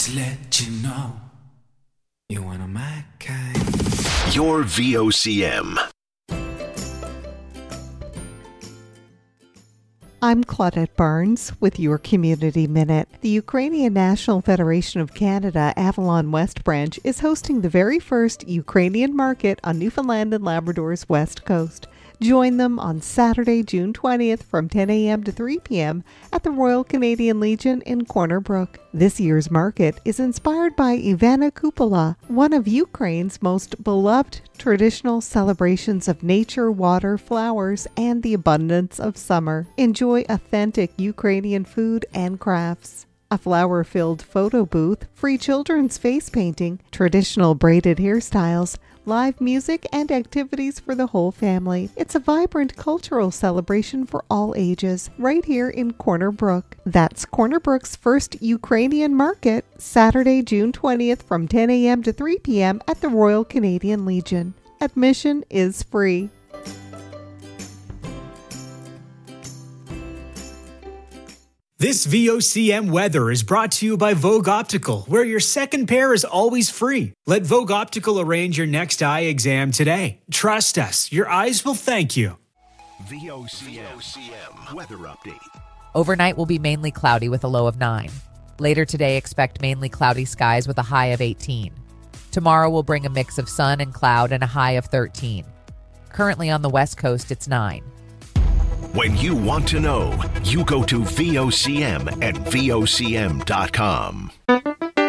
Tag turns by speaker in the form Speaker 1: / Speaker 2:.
Speaker 1: Just let you know you're one of my kind.
Speaker 2: Your VOCM.
Speaker 3: I'm Claudette Barnes with your Community Minute. The Ukrainian National Federation of Canada Avalon West Branch is hosting the very first Ukrainian market on Newfoundland and Labrador's west coast. Join them on Saturday, June 20th from 10 a.m. to 3 p.m. at the Royal Canadian Legion in Corner Brook. This year's market is inspired by Ivana Kupala, one of Ukraine's most beloved traditional celebrations of nature, water, flowers, and the abundance of summer. Enjoy authentic Ukrainian food and crafts. A flower-filled photo booth, free children's face painting, traditional braided hairstyles, live music, and activities for the whole family. It's a vibrant cultural celebration for all ages, right here in Corner Brook. That's Corner Brook's first Ukrainian market, Saturday, June 20th from 10 a.m. to 3 p.m. at the Royal Canadian Legion. Admission is free.
Speaker 4: This VOCM weather is brought to you by Vogue Optical, where your second pair is always free. Let Vogue Optical arrange your next eye exam today. Trust us, your eyes will thank you.
Speaker 2: VOCM weather update.
Speaker 5: Overnight will be mainly cloudy with a low of 9. Later today, expect mainly cloudy skies with a high of 18. Tomorrow will bring a mix of sun and cloud and a high of 13. Currently on the west coast, it's 9.
Speaker 2: When you want to know, you go to VOCM at VOCM.com.